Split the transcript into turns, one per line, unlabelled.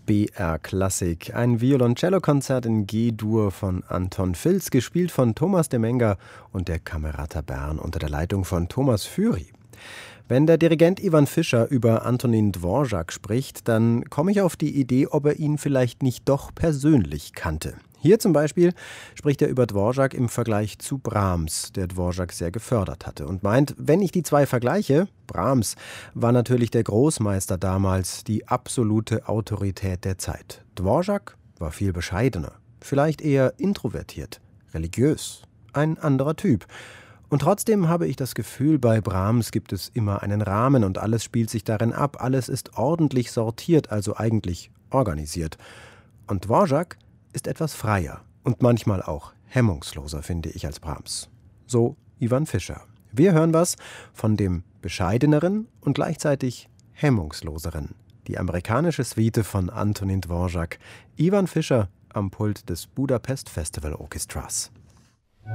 BR Klassik. Ein Violoncello-Konzert in G-Dur von Anton Filz, gespielt von Thomas Demenger und der Camerata Bern unter der Leitung von Thomas Füry. Wenn der Dirigent Ivan Fischer über Antonin Dvorak spricht, dann komme ich auf die Idee, ob er ihn vielleicht nicht doch persönlich kannte. Hier zum Beispiel spricht er über Dvorak im Vergleich zu Brahms, der Dvorak sehr gefördert hatte, und meint, wenn ich die zwei vergleiche, Brahms war natürlich der Großmeister damals, die absolute Autorität der Zeit. Dvorak war viel bescheidener, vielleicht eher introvertiert, religiös, ein anderer Typ. Und trotzdem habe ich das Gefühl, bei Brahms gibt es immer einen Rahmen und alles spielt sich darin ab, alles ist ordentlich sortiert, also eigentlich organisiert. Und Dvorak ist etwas freier und manchmal auch hemmungsloser, finde ich, als Brahms. So Ivan Fischer. Wir hören was von dem bescheideneren und gleichzeitig hemmungsloseren. Die amerikanische Suite von Antonin Dvorak. Ivan Fischer am Pult des Budapest Festival Orchestras.